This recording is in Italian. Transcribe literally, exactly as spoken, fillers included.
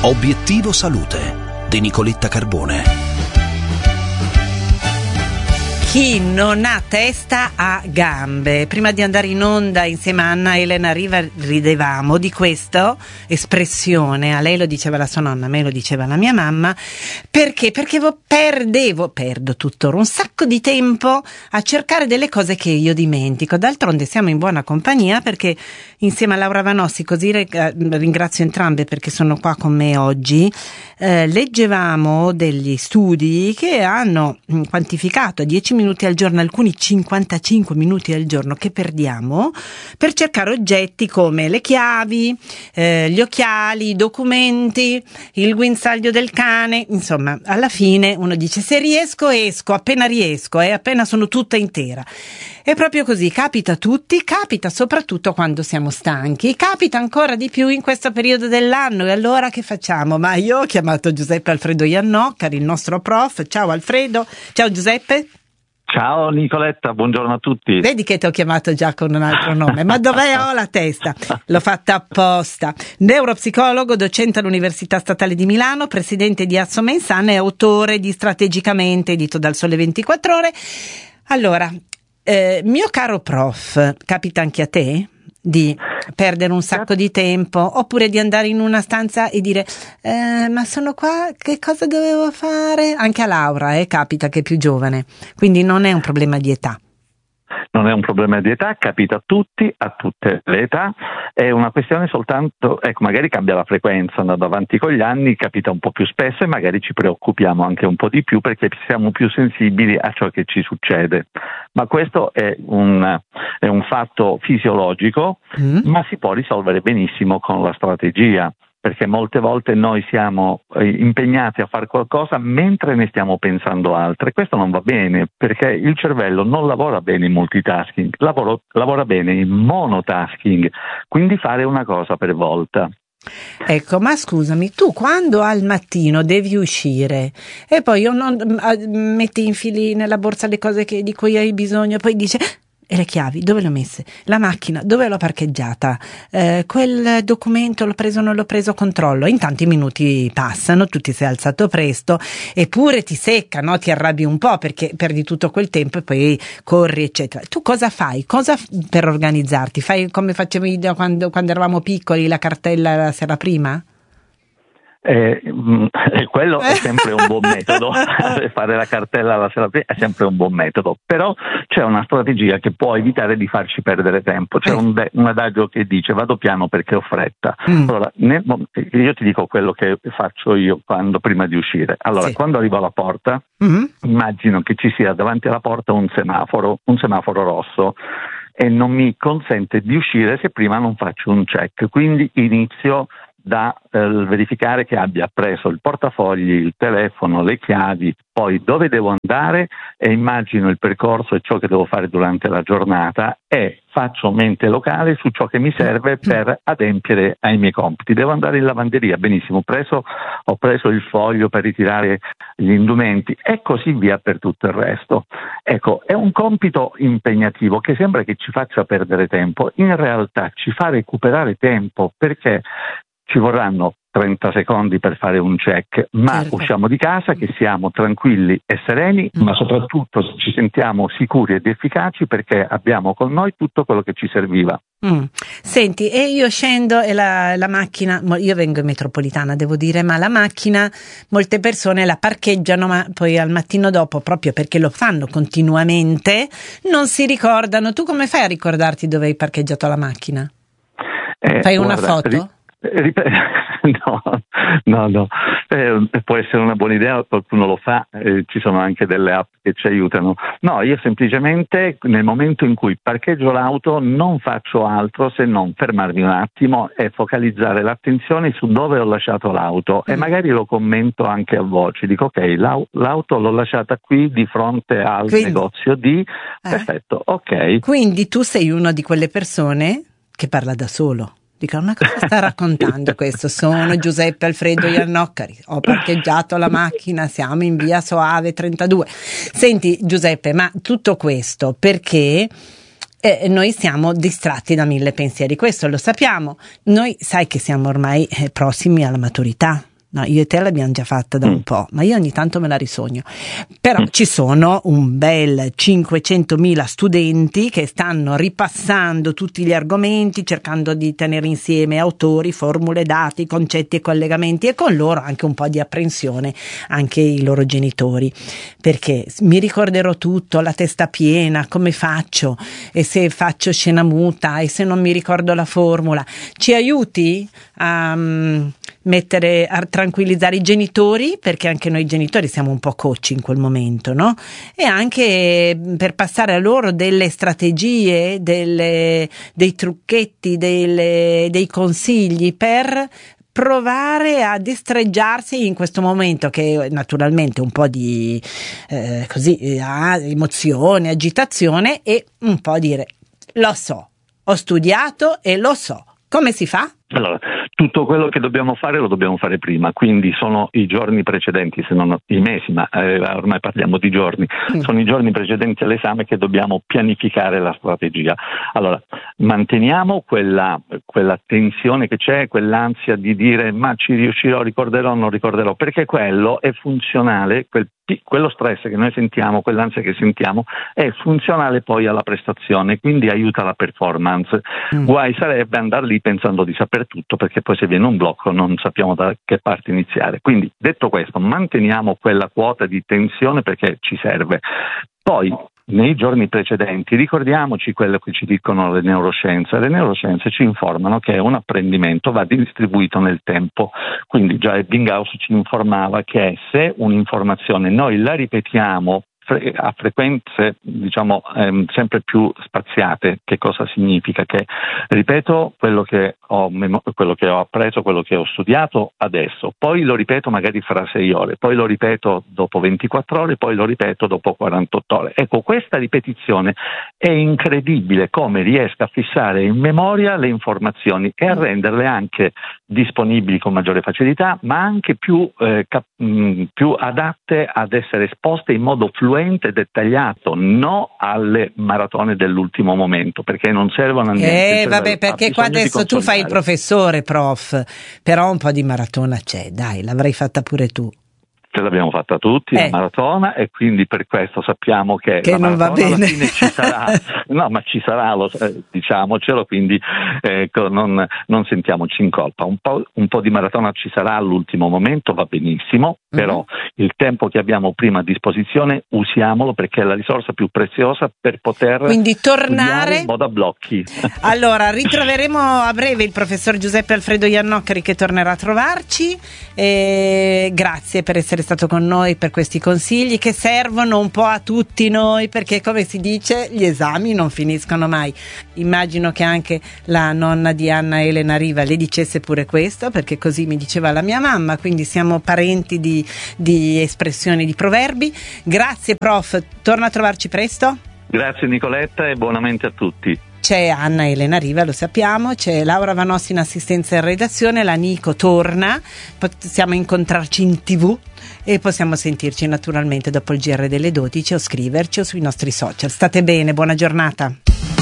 Obiettivo Salute di Nicoletta Carbone. Chi non ha testa ha gambe. Prima di andare in onda insieme a Anna Elena Riva ridevamo di questa espressione. A lei lo diceva la sua nonna, a me lo diceva la mia mamma. Perché? Perché perdevo, perdo tuttora un sacco di tempo a cercare delle cose che io dimentico. D'altronde siamo in buona compagnia, perché insieme a Laura Vanossi, così ringrazio entrambe perché sono qua con me oggi, eh, leggevamo degli studi che hanno quantificato a dieci minuti al giorno, alcuni cinquantacinque minuti al giorno che perdiamo per cercare oggetti come le chiavi, eh, gli occhiali, i documenti, il guinzaglio del cane. Insomma, alla fine uno dice: se riesco esco, appena riesco e eh, appena sono tutta intera. È proprio così, capita a tutti, capita soprattutto quando siamo stanchi, capita ancora di più in questo periodo dell'anno. E allora che facciamo? Ma io ho chiamato Giuseppe Alfredo Iannoccari, il nostro prof. Ciao Alfredo. Ciao Giuseppe. Ciao Nicoletta, buongiorno a tutti. Vedi che ti ho chiamato già con un altro nome, ma dov'è ho la testa? L'ho fatta apposta. Neuropsicologo, docente all'Università Statale di Milano, presidente di Assomensan e autore di Strategicamente, edito dal Sole ventiquattro Ore. Allora, eh, mio caro prof, capita anche a te di perdere un sacco di tempo, oppure di andare in una stanza e dire eh, ma sono qua, che cosa dovevo fare? Anche a Laura eh, capita, che è più giovane, quindi non è un problema di età. Non è un problema di età, capita a tutti, a tutte le età, è una questione soltanto, ecco, magari cambia la frequenza andando avanti con gli anni, capita un po' più spesso e magari ci preoccupiamo anche un po' di più perché siamo più sensibili a ciò che ci succede. Ma questo è un, è un fatto fisiologico, mm. ma si può risolvere benissimo con la strategia. Perché molte volte noi siamo impegnati a fare qualcosa mentre ne stiamo pensando altre. Questo non va bene, perché il cervello non lavora bene in multitasking, lavora, lavora bene in monotasking, quindi fare una cosa per volta. Ecco, ma scusami, tu quando al mattino devi uscire e poi io non, metti infili nella borsa le cose che, di cui hai bisogno, poi dici: e le chiavi dove le ho messe? La macchina dove l'ho parcheggiata? Eh, quel documento l'ho preso o non l'ho preso? Controllo. Intanto i minuti passano, tu ti sei alzato presto, eppure ti secca, no? Ti arrabbi un po' perché perdi tutto quel tempo e poi corri, eccetera. Tu cosa fai? Cosa per organizzarti? Fai come facevi quando, quando eravamo piccoli, la cartella la sera prima? Eh, eh, quello è sempre un buon metodo. Fare la cartella la sera prima è sempre un buon metodo, però c'è una strategia che può evitare di farci perdere tempo. C'è un, de- un adagio che dice: vado piano perché ho fretta. Mm. Allora, nel, io ti dico quello che faccio io quando prima di uscire. Allora, sì. Quando arrivo alla porta, mm-hmm. immagino che ci sia davanti alla porta un semaforo, un semaforo rosso, e non mi consente di uscire se prima non faccio un check. Quindi inizio da eh, verificare che abbia preso il portafogli, il telefono, le chiavi, poi dove devo andare, e immagino il percorso e ciò che devo fare durante la giornata e faccio mente locale su ciò che mi serve per adempiere ai miei compiti. Devo andare in lavanderia, benissimo, ho preso, ho preso il foglio per ritirare gli indumenti e così via per tutto il resto. Ecco, è un compito impegnativo che sembra che ci faccia perdere tempo, in realtà ci fa recuperare tempo, perché ci vorranno trenta secondi per fare un check, ma certo. usciamo di casa che siamo tranquilli e sereni, mm. ma soprattutto ci sentiamo sicuri ed efficaci perché abbiamo con noi tutto quello che ci serviva. Mm. Senti, e io scendo e la, la macchina, io vengo in metropolitana devo dire, ma la macchina molte persone la parcheggiano, ma poi al mattino dopo, proprio perché lo fanno continuamente, non si ricordano. Tu come fai a ricordarti dove hai parcheggiato la macchina? Eh, Fai una guarda, foto? Ri- No, no, no, eh, può essere una buona idea, qualcuno lo fa, eh, ci sono anche delle app che ci aiutano. No, io semplicemente nel momento in cui parcheggio l'auto non faccio altro se non fermarmi un attimo e focalizzare l'attenzione su dove ho lasciato l'auto mm. e magari lo commento anche a voce, dico ok, l'au- l'auto l'ho lasciata qui di fronte al Quindi, negozio di, eh. perfetto, ok. Quindi tu sei una di quelle persone che parla da solo. Dico, ma cosa sta raccontando questo? Sono Giuseppe Alfredo Iannoccari, ho parcheggiato la macchina, siamo in via Soave trentadue. Senti Giuseppe, ma tutto questo perché eh, noi siamo distratti da mille pensieri, questo lo sappiamo. Noi sai che siamo ormai eh, prossimi alla maturità, No, io e te l'abbiamo già fatta da mm. un po', ma io ogni tanto me la risogno. Però mm. ci sono un bel cinquecentomila studenti che stanno ripassando tutti gli argomenti, cercando di tenere insieme autori, formule, dati, concetti e collegamenti, e con loro anche un po' di apprensione, anche i loro genitori, perché mi ricorderò tutto, la testa piena, come faccio, e se faccio scena muta, e se non mi ricordo la formula. Ci aiuti a um, mettere, a tranquillizzare i genitori, perché anche noi genitori siamo un po' coach in quel momento, no? E anche per passare a loro delle strategie, delle, dei trucchetti, delle, dei consigli per provare a destreggiarsi in questo momento che naturalmente un po' di eh, così ah, emozione, agitazione, e un po' dire lo so, ho studiato e lo so. Come si fa? Allora, tutto quello che dobbiamo fare lo dobbiamo fare prima, quindi sono i giorni precedenti, se non i mesi, ma eh, ormai parliamo di giorni, mm. sono i giorni precedenti all'esame che dobbiamo pianificare la strategia. Allora, manteniamo quella, quella tensione che c'è, quell'ansia di dire ma ci riuscirò, ricorderò o non ricorderò, perché quello è funzionale, quel quello stress che noi sentiamo, quell'ansia che sentiamo è funzionale poi alla prestazione, quindi aiuta la performance. Mm. Guai sarebbe andare lì pensando di sapere tutto, perché poi se viene un blocco non sappiamo da che parte iniziare. Quindi, detto questo, manteniamo quella quota di tensione perché ci serve. Poi nei giorni precedenti ricordiamoci quello che ci dicono le neuroscienze. Le neuroscienze ci informano che un apprendimento va distribuito nel tempo, quindi già Ebbinghaus ci informava che se un'informazione noi la ripetiamo a frequenze diciamo ehm, sempre più spaziate, che cosa significa? Che ripeto quello che ho memo- quello che ho appreso, quello che ho studiato adesso, poi lo ripeto magari fra sei ore, poi lo ripeto dopo ventiquattro ore, poi lo ripeto dopo quarantotto ore. Ecco, questa ripetizione è incredibile come riesca a fissare in memoria le informazioni e a renderle anche disponibili con maggiore facilità, ma anche più, eh, cap- mh, più adatte ad essere esposte in modo fluente e dettagliato, no alle maratone dell'ultimo momento, perché non servono a niente. Eh vabbè, perché qua adesso tu fai il professore, prof, però un po' di maratona c'è, dai, l'avrai fatta pure tu. Ce l'abbiamo fatta tutti, eh. la maratona, e quindi per questo sappiamo che, che la non va bene. Alla fine ci sarà, no, ma ci sarà, lo, eh, diciamocelo, quindi eh, non, non sentiamoci in colpa. Un po', un po' di maratona ci sarà all'ultimo momento, va benissimo, mm-hmm. però il tempo che abbiamo prima a disposizione usiamolo, perché è la risorsa più preziosa per poter quindi tornare in modo a blocchi. Allora, ritroveremo a breve il professor Giuseppe Alfredo Iannoccari, che tornerà a trovarci. E grazie per essere stato con noi, per questi consigli che servono un po' a tutti noi, perché come si dice gli esami non finiscono mai. Immagino che anche la nonna di Anna Elena Riva le dicesse pure questo, perché così mi diceva la mia mamma, quindi siamo parenti di, di espressioni, di proverbi. Grazie prof, torna a trovarci presto. Grazie Nicoletta e buonamente a tutti. C'è Anna Elena Riva, lo sappiamo, c'è Laura Vanossi in assistenza in redazione, la Nico torna, possiamo incontrarci in tv e possiamo sentirci naturalmente dopo il G R delle dodici o scriverci o sui nostri social. State bene, buona giornata.